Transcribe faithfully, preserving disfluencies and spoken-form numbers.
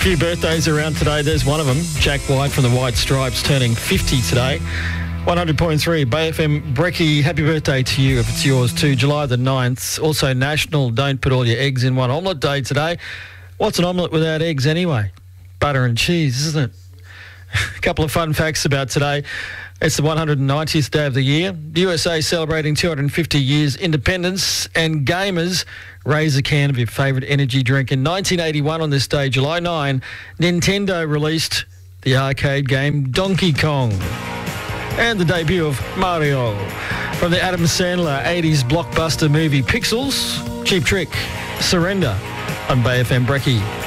few birthdays around today. There's one of them, Jack White from the White Stripes, turning fifty today. one hundred point three Bay F M. Brecky, happy birthday to you if it's yours too. July the ninth. Also National Don't Put All Your Eggs in One Omelette Day today. What's an omelette without eggs anyway? Butter and cheese, isn't it? A couple of fun facts about today. It's the one hundred ninetieth day of the year. The U S A celebrating two hundred fifty years independence, and gamers raise a can of your favourite energy drink. In nineteen eighty-one on this day, July ninth, Nintendo released the arcade game Donkey Kong. And the debut of Mario. From the Adam Sandler eighties blockbuster movie Pixels, Cheap Trick, Surrender on Bay F M Brecky.